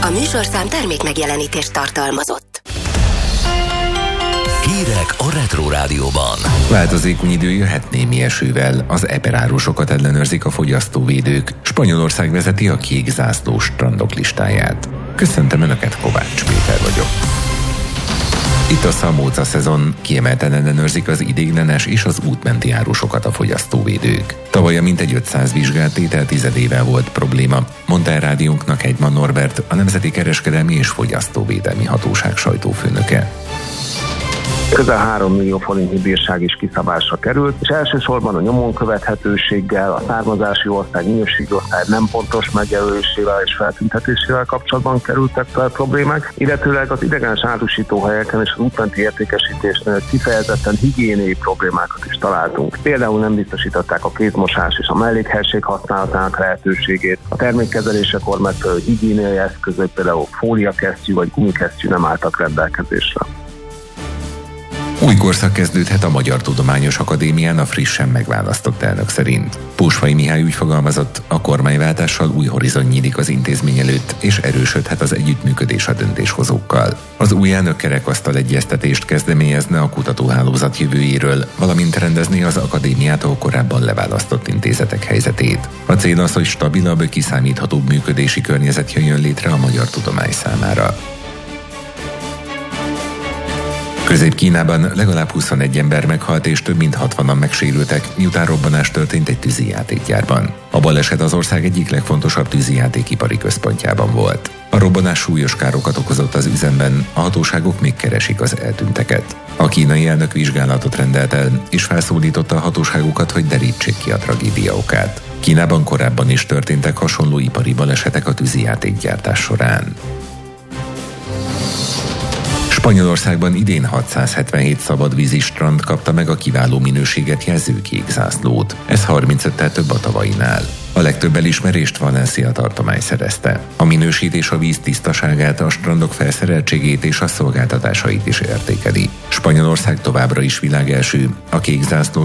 A műsorszám termék megjelenítést tartalmazott. Hírek a Retro Rádióban. Változékony idő jöhet némi esővel, az eperárusokat ellenőrzik a fogyasztóvédők. Spanyolország vezeti a kék zászlós strandok listáját. Köszöntöm Önöket, Kovács Péter vagyok. Itt a Szamóca szezon, kiemelten ellenőrzik az ideiglenes és az útmenti árusokat a fogyasztóvédők. Tavaly a mintegy 500 vizsgált tétel tizedével volt probléma, mondta el rádiónknak Egyman Norbert, a Nemzeti Kereskedelmi és Fogyasztóvédelmi Hatóság sajtófőnöke. Közel 3 millió forintnyi bírság is kiszabásra került, és elsősorban a nyomon követhetőséggel, a származási ország, minőségi ország nem pontos megjelölésével és feltüntetésével kapcsolatban kerültek fel problémák, illetőleg az idegenes árusítóhelyeken és az útmenti értékesítésnél kifejezetten higiéniai problémákat is találtunk. Például nem biztosították a kézmosás és a mellékhelység használatának lehetőségét, a termékkezelésekor megfelelő higiéniai eszközök, például fóliakesztyű vagy gumikesztyű nem álltak rendelkezésre. Új korszak kezdődhet a Magyar Tudományos Akadémián a frissen megválasztott elnök szerint. Pósfai Mihály úgy fogalmazott, a kormányváltással új horizon nyílik az intézmény előtt, és erősödhet az együttműködés a döntéshozókkal. Az új elnök kerekasztal egyeztetést kezdeményezne a kutatóhálózat jövőjéről, valamint rendezni az akadémiától korábban leválasztott intézetek helyzetét. A cél az, hogy stabilabb, kiszámíthatóbb működési környezet jöjjön létre a magyar tudomány számára. Közép-Kínában legalább 21 ember meghalt és több mint 60-an megsérültek, miután robbanás történt egy tűzijátékgyárban. A baleset az ország egyik legfontosabb tűzijátékipari központjában volt. A robbanás súlyos károkat okozott az üzemben, a hatóságok még keresik az eltűnteket. A kínai elnök vizsgálatot rendelt el, és felszólította a hatóságokat, hogy derítsék ki a tragédia okát. Kínában korábban is történtek hasonló ipari balesetek a tűzijátékgyártás során. Spanyolországban idén 677 szabadvízi strand kapta meg a kiváló minőséget jelző kék zászlót. Ez 35-tel több a tavainál. A legtöbb elismerést Valencia tartomány szerezte. A minősítés a víz tisztaságát, a strandok felszereltségét és a szolgáltatásait is értékeli. Spanyolország továbbra is világelső, a kék zászló